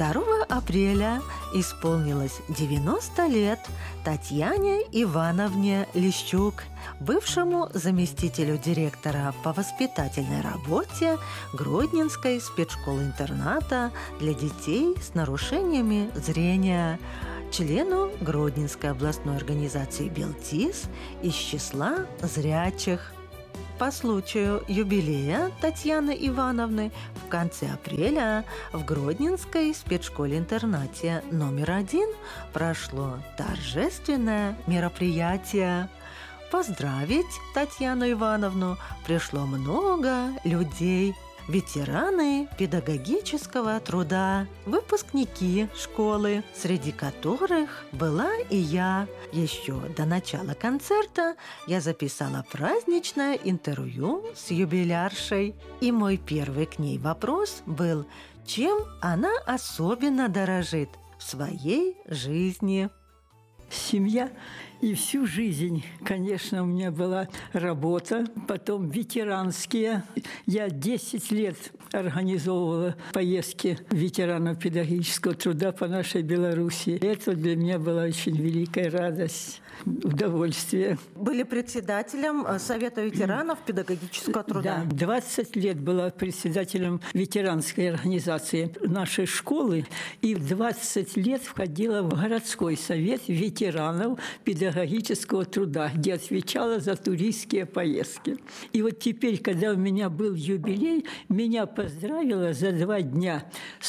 2 апреля исполнилось 90 лет Татьяне Ивановне Лещук, бывшему заместителю директора по воспитательной работе Гродненской спецшколы-интерната для детей с нарушениями зрения, члену Гродненской областной организации «Белтис» из числа зрячих. По случаю юбилея Татьяны Ивановны в конце апреля в Гродненской спецшколе-интернате номер 1 прошло торжественное мероприятие. Поздравить Татьяну Ивановну пришло много людей. Ветераны педагогического труда, выпускники школы, среди которых была и я. Еще до начала концерта я записала праздничное интервью с юбиляршей, и мой первый к ней вопрос был, чем она особенно дорожит в своей жизни. Семья. И всю жизнь, конечно, у меня была работа, потом ветеранские. Я 10 лет организовывала поездки ветеранов педагогического труда по нашей Беларуси. Это для меня была очень великая радость, удовольствие. Были председателем Совета ветеранов педагогического труда? Да, 20 лет была председателем ветеранской организации нашей школы, и 20 лет входила в городской совет ветеранов педагогического труда, где отвечала за туристские поездки. И вот теперь, когда у меня был юбилей, меня поздравило за 2 дня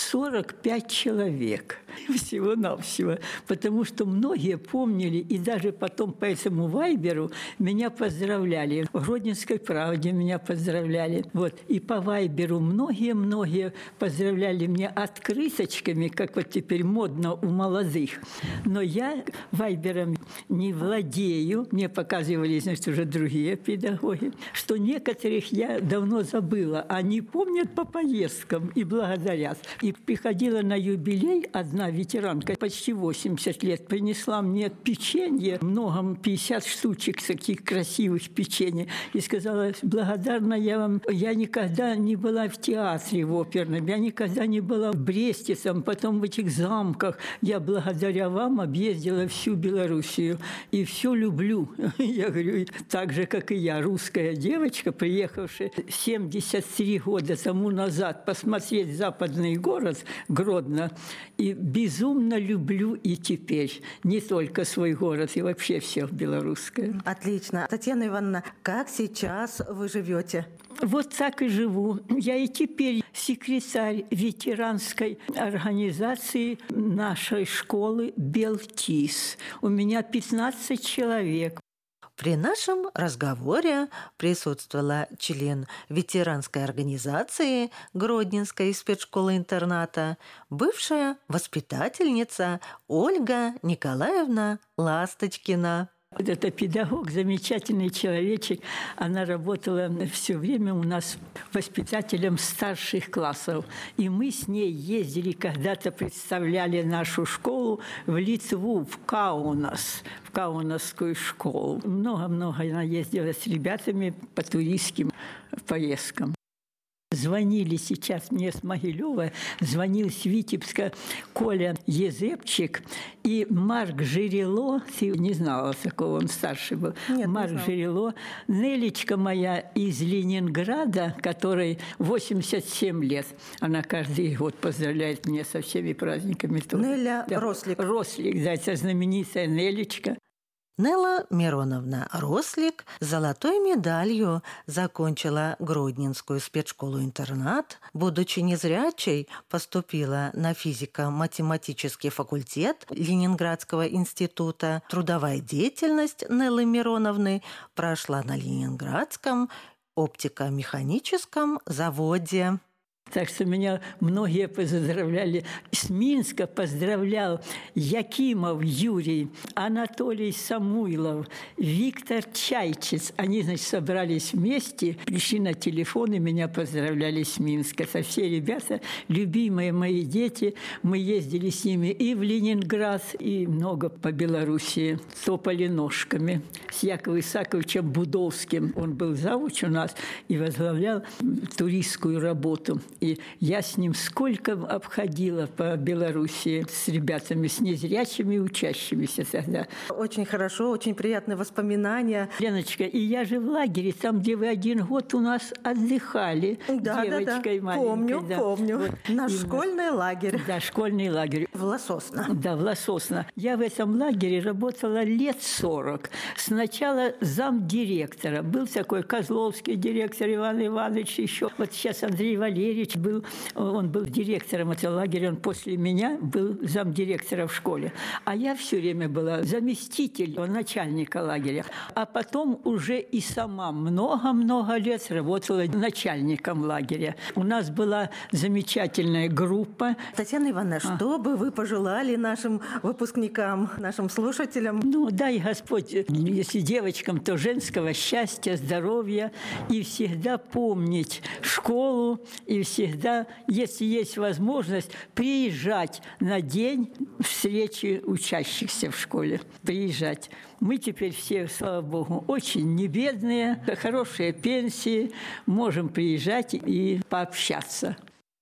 45 человек всего-навсего, потому что многие помнили, и даже потом по этому вайберу меня поздравляли. В «Гродненской правде» меня поздравляли. Вот. И по вайберу многие поздравляли меня открыточками, как вот теперь модно у молодых. Но я вайбером не владею. Мне показывали, значит, уже другие педагоги, что некоторых я давно забыла. Они помнят по поездкам и благодарят. И приходила на юбилей одна ветеранка, почти 80 лет, принесла мне печенье, много, 50 штучек таких красивых печенье, и сказала, благодарна я вам, я никогда не была в театре в оперном, я никогда не была в Бресте, потом в этих замках. Я благодаря вам объездила всю Белоруссию и все люблю. Я говорю, так же, как и я, русская девочка, приехавшая 73 года тому назад посмотреть западный город Гродно, и безумно люблю и теперь не только свой город, и вообще все белорусское. Отлично. Татьяна Ивановна, как сейчас вы живете? Вот так и живу. Я и теперь секретарь ветеранской организации нашей школы «Белтис». У меня 15 человек. При нашем разговоре присутствовала член ветеранской организации Гродненской спецшколы-интерната, бывшая воспитательница Ольга Николаевна Ласточкина. Это педагог, замечательный человечек. Она работала все время у нас воспитателем старших классов. И мы с ней ездили, когда-то представляли нашу школу в Литву, в Каунас, в Каунасскую школу. Много-много она ездила с ребятами по туристским поездкам. Звонили сейчас мне с Могилёва, звонил с Витебска Коля Езепчик и Марк Жирило, ты не знала такого, он старший был. Нет, Марк Жирило, Нелечка моя из Ленинграда, которой 87 лет. Она каждый год поздравляет меня со всеми праздниками. Неля да. Рослик. Рослик, да, это знаменитая Нелечка. Нелла Мироновна Рослик золотой медалью закончила Гродненскую спецшколу-интернат. Будучи незрячей, поступила на физико-математический факультет Ленинградского института. Трудовая деятельность Неллы Мироновны прошла на Ленинградском оптико-механическом заводе. Так что меня многие поздравляли. С Минска поздравлял Якимов Юрий, Анатолий Самуйлов, Виктор Чайчиц. Они, значит, собрались вместе, пришли на телефон и меня поздравляли с Минска. Это все ребята, любимые мои дети. Мы ездили с ними и в Ленинград, и много по Белоруссии. Топали ножками. С Яковом Исаковичем Будовским. Он был завуч у нас и возглавлял туристскую работу. И я с ним сколько обходила по Белоруссии с ребятами, с незрячими учащимися тогда. Очень хорошо, очень приятные воспоминания. Леночка, и я же в лагере, там, где вы 1 год у нас отдыхали, девочкой маленькой. Помню. Вот. Наш школьный лагерь. Да, школьный лагерь. В Лососно. Да, в Лососно. Я в этом лагере работала лет 40. Сначала замдиректора. Был такой Козловский директор Иван Иванович еще. Вот сейчас Андрей Валерьевич был. Он был директором этого лагеря. Он после меня был замдиректора в школе. А я все время была заместителем начальника лагеря. А потом уже и сама много-много лет работала начальником лагеря. У нас была замечательная группа. Татьяна Ивановна, что бы вы пожелали нашим выпускникам, нашим слушателям? Ну, дай Господь, если девочкам, то женского счастья, здоровья. И всегда помнить школу. И всегда, если есть возможность, приезжать на день встречи учащихся в школе. Приезжать. Мы теперь все, слава Богу, очень не бедные, хорошие пенсии. Можем приезжать и пообщаться.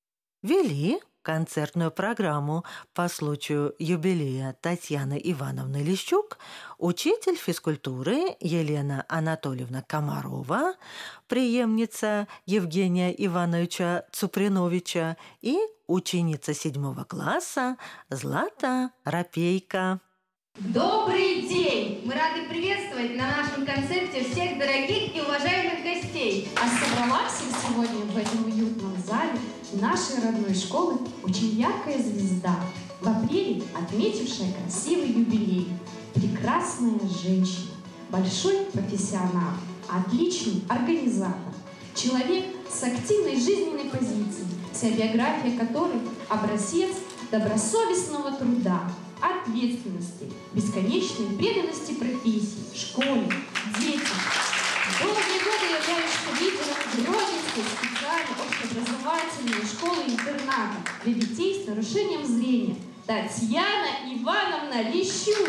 Вели концертную программу по случаю юбилея Татьяны Ивановны Лещук учитель физкультуры Елена Анатольевна Комарова, преемница Евгения Ивановича Цуприновича и ученица 7 класса Злата Рапейко. Добрый день! Мы рады приветствовать на нашем концерте всех дорогих и уважаемых гостей. А собралась сегодня в этом уютном зале нашей родной школы очень яркая звезда, в апреле отметившая красивый юбилей. Прекрасная женщина, большой профессионал, отличный организатор, человек с активной жизненной позицией, вся биография которой образец добросовестного труда, ответственности, бесконечной преданности профессии, школе, детям. Долгие годы являешься лидером Гродненской специальной общеобразовательной школы-интерната для детей с нарушением зрения Татьяна Ивановна Лещук.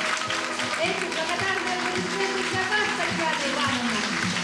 Эти благодарные аплодисменты для вас, Татьяна Ивановна.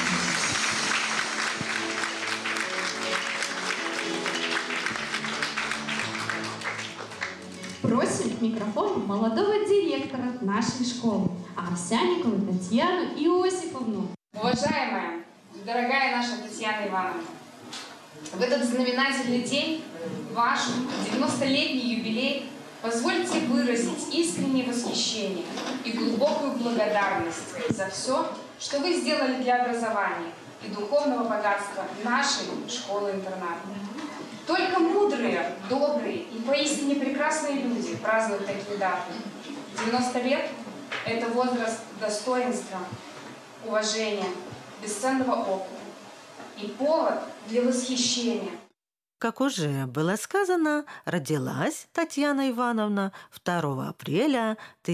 Просим к микрофону молодого директора нашей школы, Овсянникову Татьяну Иосифовну. Уважаемая, дорогая наша Татьяна Ивановна, в этот знаменательный день, ваш 90-летний юбилей, позвольте выразить искреннее восхищение и глубокую благодарность за все, что вы сделали для образования и духовного богатства нашей школы-интерната. Только мудрые, добрые и поистине прекрасные люди празднуют такие даты. 90 лет – это возраст достоинства, уважения, бесценного опыта и повод для восхищения. Как уже было сказано, родилась Татьяна Ивановна 2 апреля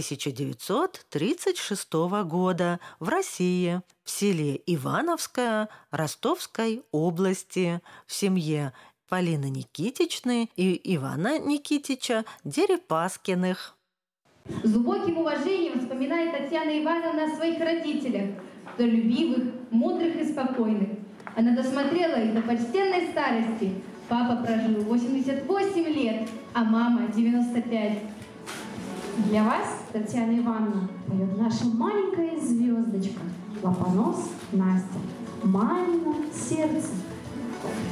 1936 года в России, в селе Ивановское Ростовской области, в семье Полины Никитичны и Ивана Никитича Дерипаскиных. С глубоким уважением вспоминает Татьяна Ивановна о своих родителях, трудолюбивых, мудрых и спокойных. Она досмотрела их до почтенной старости. Папа прожил 88 лет, а мама 95. Для вас, Татьяна Ивановна, поет наша маленькая звездочка, Лопонос Настя. «Мамино сердце».